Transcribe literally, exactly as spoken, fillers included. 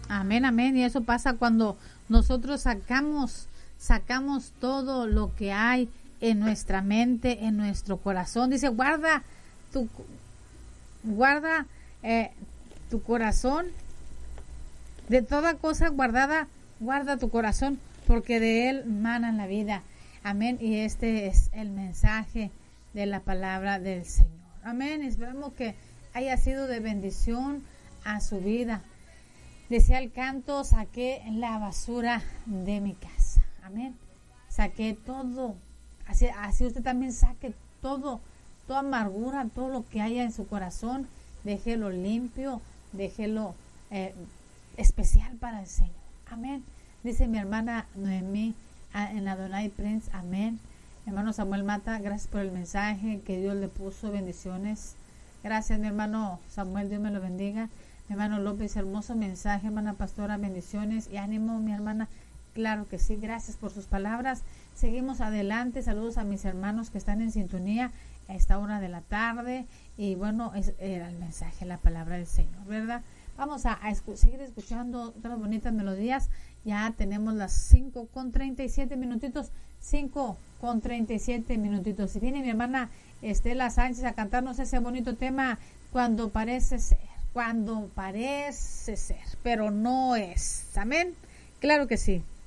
Amén, amén. Y eso pasa cuando nosotros sacamos, sacamos todo lo que hay en nuestra mente, en nuestro corazón. Dice, guarda tu, guarda eh, tu corazón de toda cosa guardada, guarda tu corazón, porque de él mana la vida. Amén. Y este es el mensaje de la palabra del Señor. Amén. Esperamos que haya sido de bendición a su vida. Decía el canto, saqué la basura de mi casa. Amén. Saqué todo. Así, así usted también saque todo, toda amargura, todo lo que haya en su corazón. Déjelo limpio, déjelo eh, especial para el Señor. Amén. Dice mi hermana Noemí en Adonai Prince. Amén. Hermano Samuel Mata, gracias por el mensaje que Dios le puso. Bendiciones. Gracias, mi hermano Samuel. Dios me lo bendiga. Mi hermano López, hermoso mensaje, hermana pastora, bendiciones y ánimo, mi hermana. Claro que sí, gracias por sus palabras. Seguimos adelante. Saludos a mis hermanos que están en sintonía a esta hora de la tarde. Y bueno, es, era el mensaje, la palabra del Señor, ¿verdad? Vamos a, a escu- seguir escuchando otras bonitas melodías. Ya tenemos las cinco con treinta y siete minutitos. cinco con treinta y siete minutitos. Si viene mi hermana Estela Sánchez a cantarnos ese bonito tema, Cuando parece ser. Cuando parece ser, pero no es. Amén. Claro que sí.